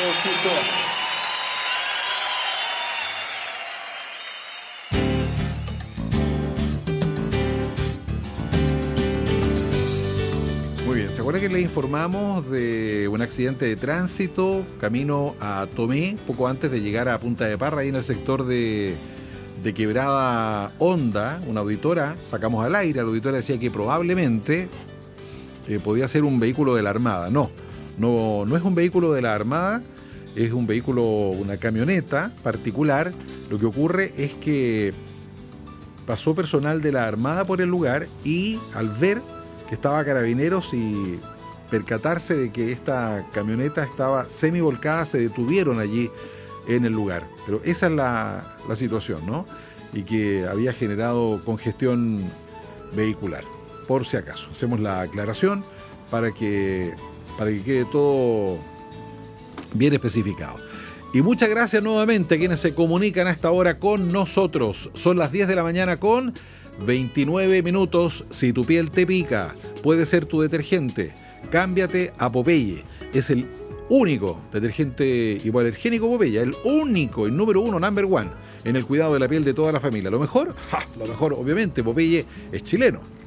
aplausito. Muy bien, ¿se acuerda que le informamos de un accidente de tránsito camino a Tomé, poco antes de llegar a Punta de Parra, ahí en el sector de Quebrada Honda? Una auditora, sacamos al aire, la auditora decía que probablemente podía ser un vehículo de la Armada. No es un vehículo de la Armada, es un vehículo, una camioneta particular. Lo que ocurre es que pasó personal de la Armada por el lugar y al ver que estaba Carabineros y percatarse de que esta camioneta estaba semivolcada, se detuvieron allí en el lugar. Pero esa es la situación, ¿no? Y que había generado congestión vehicular. Por si acaso, hacemos la aclaración para que quede todo bien especificado. Y muchas gracias nuevamente a quienes se comunican a esta hora con nosotros. Son las 10 de la mañana con 29 minutos. Si tu piel te pica, puede ser tu detergente. Cámbiate a Popeye. Es el único detergente hipoalergénico Popeye. El único, el número uno, number one, en el cuidado de la piel de toda la familia. Lo mejor obviamente, Popeye es chileno.